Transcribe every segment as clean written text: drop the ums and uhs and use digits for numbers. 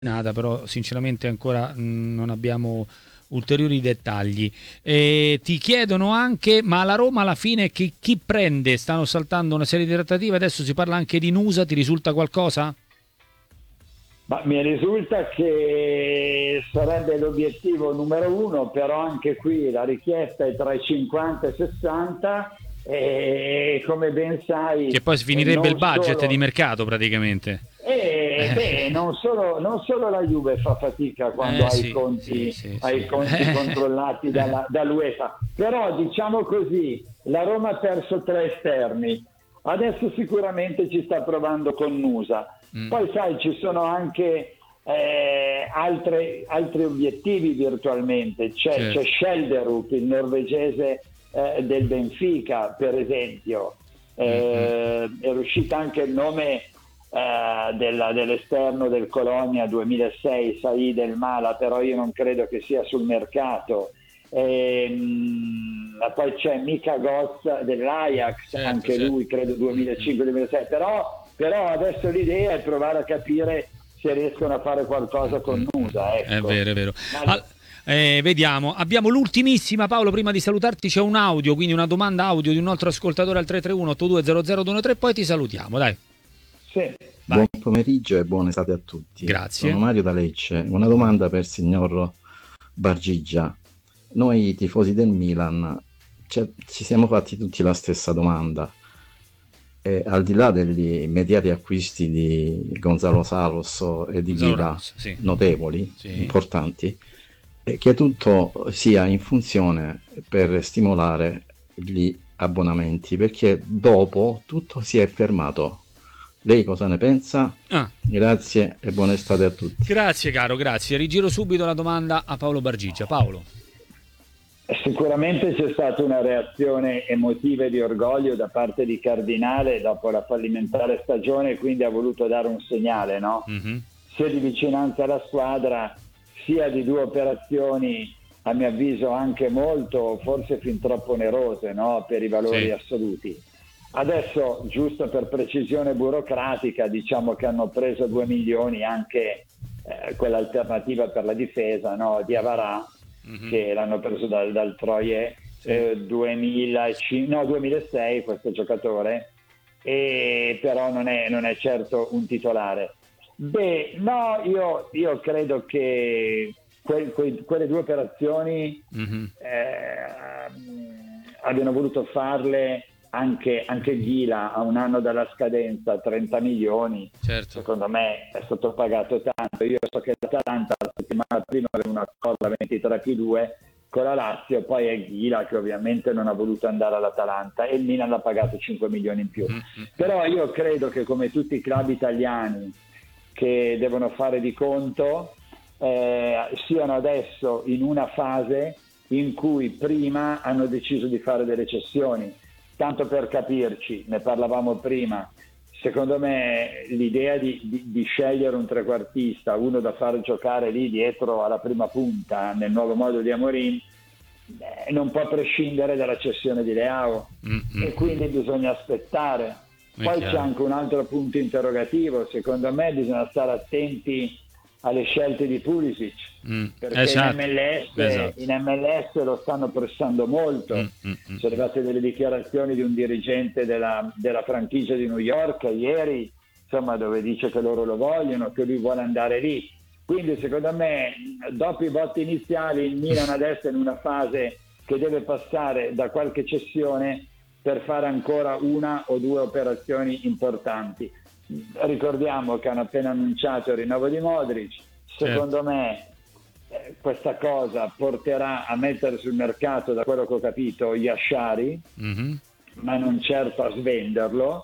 però sinceramente ancora non abbiamo ulteriori dettagli. Ti chiedono anche, ma la Roma alla fine chi prende? Stanno saltando una serie di trattative, adesso si parla anche di Nusa, ti risulta qualcosa? Ma mi risulta che sarebbe l'obiettivo numero uno, però anche qui la richiesta è tra i 50 e i 60 e come ben sai Che poi finirebbe il non budget di solo, mercato praticamente. non solo la Juve fa fatica quando Sì, sì, sì, ha sì. i conti controllati dall'UEFA, però diciamo così, la Roma ha perso tre esterni, adesso sicuramente ci sta provando con Nusa. Mm, Poi sai, ci sono anche altri obiettivi virtualmente, c'è certo. Schelderup, il norvegese del Benfica, per esempio. Mm, mm. Era uscito anche il nome dell'esterno del Colonia 2006, Said El Mala, però io non credo che sia sul mercato. Poi c'è Mika Gozza dell'Ajax, Certo, anche certo. lui credo Mm, mm. 2005-2006, però adesso l'idea è provare a capire se riescono a fare qualcosa con Nusa, È ecco. vero, è vero. Ma Vediamo, abbiamo l'ultimissima, Paolo, prima di salutarti c'è un audio, quindi una domanda audio di un altro ascoltatore al 331 8200 213, poi ti salutiamo, dai. sì. Vai. Buon pomeriggio e buona estate a tutti. Sono Grazie. Mario da Lecce. Una domanda per il signor Bargigia. Noi tifosi del Milan ci siamo fatti tutti la stessa domanda. E al di là degli immediati acquisti di Gonzalo Saros e di Gonzalo Ghila, Ramos, sì. notevoli, Sì. importanti, e che tutto sia in funzione per stimolare gli abbonamenti, perché dopo tutto si è fermato. Lei cosa ne pensa? Ah, Grazie e buona estate a tutti. grazie caro, grazie. Rigiro subito la domanda a Paolo Bargigia. Paolo. Sicuramente c'è stata una reazione emotiva e di orgoglio da parte di Cardinale dopo la fallimentare stagione, quindi ha voluto dare un segnale, no? Mhm. Sia di vicinanza alla squadra, sia di due operazioni, a mio avviso anche molto, forse fin troppo onerose, no? Per i valori Sì. assoluti. Adesso, giusto per precisione burocratica, diciamo che hanno preso 2 milioni anche quell'alternativa per la difesa, no? Di Avarà, Mhm. che l'hanno preso dal Troyes Sì. 2006 questo giocatore, e però non è certo un titolare. Beh, no, io credo che quelle due operazioni Mhm. abbiano voluto farle anche Ghila a un anno dalla scadenza, 30 milioni, Certo. secondo me è sottopagato tanto. Io so che l'Atalanta la settimana prima aveva una cosa 23+2 con la Lazio, poi è Ghila che ovviamente non ha voluto andare all'Atalanta e il Milan l'ha pagato 5 milioni in più. Mhm. Però io credo che come tutti i club italiani che devono fare di conto, siano adesso in una fase in cui prima hanno deciso di fare delle cessioni. Tanto per capirci, ne parlavamo prima, secondo me l'idea di scegliere un trequartista, uno da far giocare lì dietro alla prima punta nel nuovo modo di Amorim, non può prescindere dalla cessione di Leao, Mhm. e quindi bisogna aspettare. È Poi c'è chiaro. anche un altro punto interrogativo, secondo me bisogna stare attenti alle scelte di Pulisic, perché Esatto. Esatto. in MLS lo stanno pressando molto. Mm. Sono arrivate delle dichiarazioni di un dirigente della franchigia di New York ieri, insomma, dove dice che loro lo vogliono, che lui vuole andare lì. Quindi secondo me, dopo i botti iniziali, il Milan adesso è in una fase che deve passare da qualche cessione per fare ancora una o due operazioni importanti. Ricordiamo che hanno appena annunciato il rinnovo di Modric. Certo. Secondo me questa cosa porterà a mettere sul mercato, da quello che ho capito, Yashari, Mhm. ma non certo a svenderlo.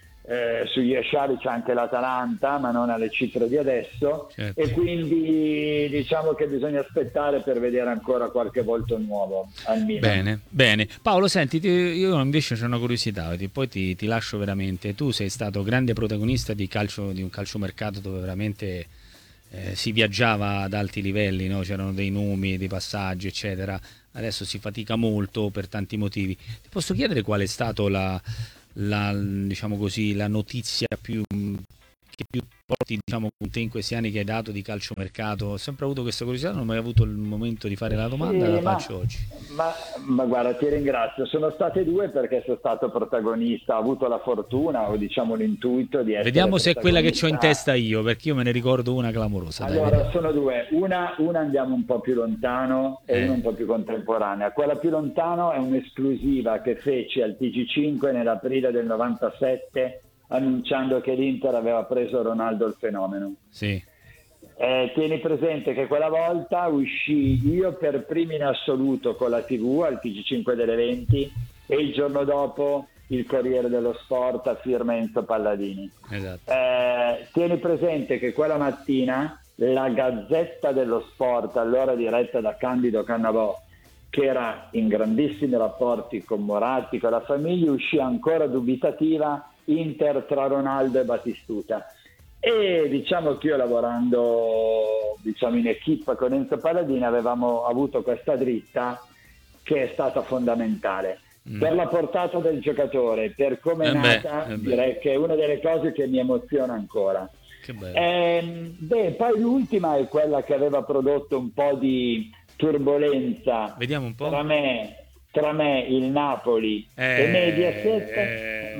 Su Yashari c'è anche l'Atalanta, ma non alle cifre di adesso, Certo. e quindi diciamo che bisogna aspettare per vedere ancora qualche volto nuovo al Milan. Bene, bene. Paolo, senti, io invece c'ho una curiosità, poi ti lascio veramente. Tu sei stato grande protagonista di calcio, di un calciomercato dove veramente si viaggiava ad alti livelli, no? C'erano dei nomi, dei passaggi, eccetera. Adesso si fatica molto per tanti motivi. Ti posso chiedere qual è stato diciamo così, la notizia più più forti, diciamo, con te in questi anni che hai dato di calciomercato. Ho sempre avuto questa curiosità, non ho mai avuto il momento di fare la domanda, la faccio oggi. Ma guarda, ti ringrazio. Sono state due perché sono stato protagonista, ho avuto la fortuna o diciamo l'intuito di essere. Vediamo se è quella che c'ho in testa io, perché io me ne ricordo una clamorosa. Allora, sono due. Una andiamo un po' più lontano e una un po' più contemporanea. Quella più lontano è un'esclusiva che feci al TG5 nell'aprile del 97, annunciando che l'Inter aveva preso Ronaldo il fenomeno. Sì. Tieni presente che quella volta uscì io per primo in assoluto con la TV al TG5 delle 20 e il giorno dopo il Corriere dello Sport a firma Enzo Palladini. Esatto. Tieni presente che quella mattina la Gazzetta dello Sport, allora diretta da Candido Cannavò, che era in grandissimi rapporti con Moratti, con la famiglia, uscì ancora dubitativa: Inter tra Ronaldo e Batistuta. E diciamo che io, lavorando in equipe con Enzo Palladini, avevamo avuto questa dritta che è stata fondamentale per la portata del giocatore, per come è nata. Direi che è una delle cose che mi emoziona ancora. Che bello. Poi l'ultima è quella che aveva prodotto un po' di turbolenza. Vediamo un po'. Tra me, il Napoli e Mediaset,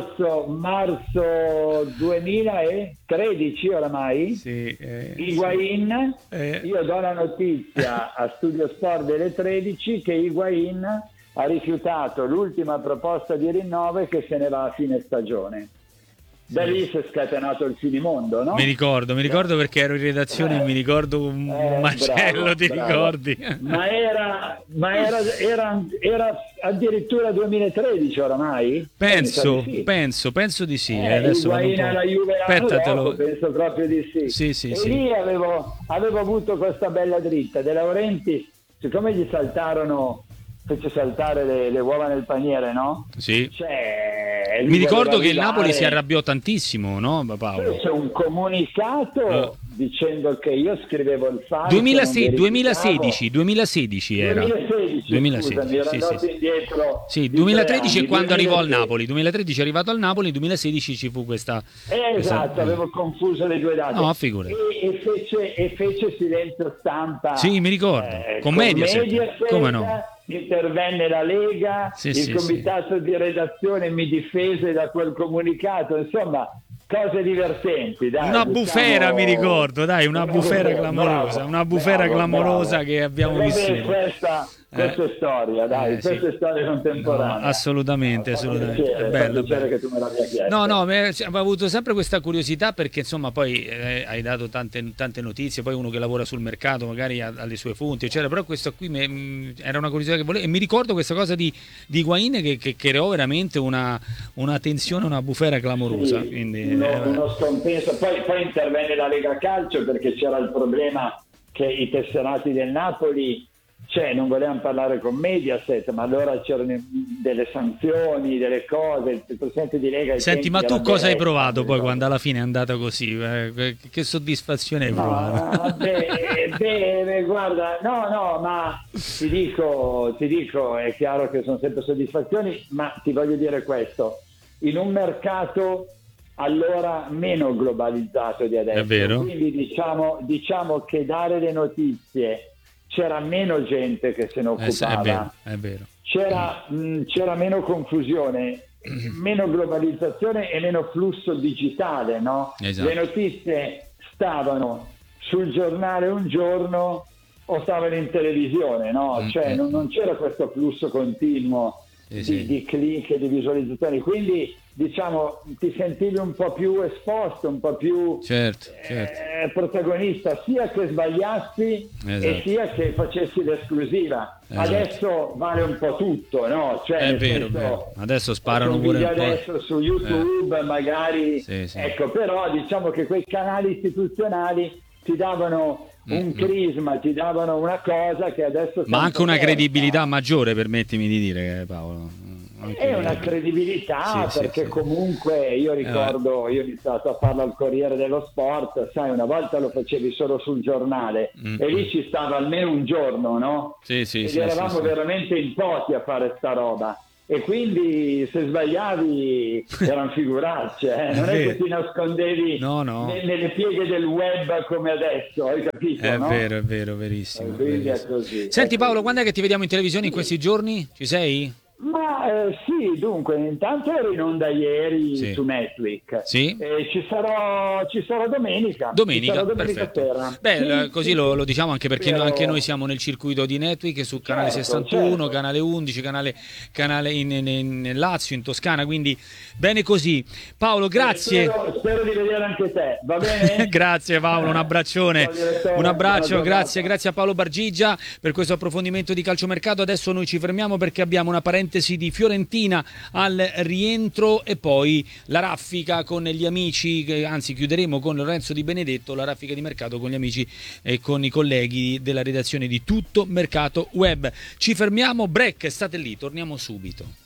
marzo 2013 oramai. Sì, Higuain, io do la notizia a Studio Sport delle 13 che Higuain ha rifiutato l'ultima proposta di rinnovo e che se ne va a fine stagione. Da lì si è scatenato il finimondo, no? Mi ricordo perché ero in redazione e mi ricordo un macello, bravo, ti ricordi? Ma era addirittura 2013 oramai? Penso di sì. Adesso la Juve aspettatelo. Penso proprio di sì. Sì. Lì avevo avuto questa bella dritta. De Laurenti, siccome gli fece saltare le uova nel paniere, no? Sì. Mi ricordo che il Napoli si arrabbiò tantissimo, no, Paolo? C'è un comunicato dicendo che io scrivevo il fatto 2016 era. 2016, scusami, ero andato indietro. Sì, 2013 è quando arrivò al Napoli. 2013 è arrivato al Napoli, 2016 ci fu questa. Esatto, avevo confuso le due date. No, figurati. E fece silenzio stampa. Sì, mi ricordo. Con Mediaset. Come no? Intervenne la Lega, il comitato di redazione mi difese da quel comunicato, insomma, cose divertenti. Dai, una bufera, mi ricordo, dai, una bufera clamorosa, bravo. Che abbiamo vissuto. Questa è storia, dai, questa è storia contemporanea. No, assolutamente. È bello. Che tu me l'abbia chiesto. No, avevo avuto sempre questa curiosità perché insomma poi hai dato tante notizie, poi uno che lavora sul mercato magari ha le sue fonti, eccetera, però questo qui era una curiosità che volevo, e mi ricordo questa cosa di Higuain che creò veramente una tensione, una bufera clamorosa. Sì, quindi, uno scompenso. Poi intervenne la Lega Calcio perché c'era il problema che i tesserati del Napoli non volevano parlare con Mediaset, ma allora c'erano delle sanzioni, delle cose, il presidente di Lega. Senti, ma tu cosa hai provato poi quando alla fine è andata così? Che soddisfazione hai provato? Guarda, no, ma ti dico, è chiaro che sono sempre soddisfazioni, ma ti voglio dire questo: in un mercato allora meno globalizzato di adesso, è vero. Quindi diciamo che dare le notizie c'era meno gente che se ne occupava, è vero. C'era meno confusione, meno globalizzazione e meno flusso digitale, no? Esatto. Le notizie stavano sul giornale un giorno o stavano in televisione, no? Non c'era questo flusso continuo di click e di visualizzazioni, quindi diciamo ti sentivi un po' più esposto, un po' più protagonista, sia che sbagliassi e sia che facessi l'esclusiva. Adesso vale un po' tutto, no? È vero. Adesso sparano pure un po'. Adesso su YouTube magari ecco, però diciamo che quei canali istituzionali ti davano un crisma, ti davano una cosa che adesso ma anche una credibilità maggiore, permettimi di dire, Paolo. È una credibilità perché comunque io ricordo, io ho iniziato a farlo al Corriere dello Sport, sai, una volta lo facevi solo sul giornale e lì ci stava almeno un giorno, no? Ed eravamo veramente in pochi a fare sta roba e quindi se sbagliavi erano figuracce, non è che ti nascondevi nelle pieghe del web come adesso, hai capito? È no? vero, è vero, verissimo. Quindi verissimo. è così. Senti Paolo, quando è che ti vediamo in televisione in questi giorni? Ci sei? Ma sì, dunque, intanto ero in onda ieri su Netflix. Sì. Ci sarò domenica. Domenica Perfetto. Sera. Beh, sì, così sì. lo diciamo anche perché anche noi siamo nel circuito di Netflix su canale 61, canale 11, canale in Lazio, in Toscana, quindi bene così. Paolo, grazie. Spero di vedere anche te, va bene? Grazie Paolo, un abbraccione. Un abbraccio, grazie a Paolo Bargigia per questo approfondimento di calciomercato. Adesso noi ci fermiamo perché abbiamo una parentesi di Fiorentina al rientro e poi la raffica con gli amici, anzi chiuderemo con Lorenzo Di Benedetto la raffica di mercato con gli amici e con i colleghi della redazione di Tutto Mercato Web. Ci fermiamo, break, state lì, torniamo subito.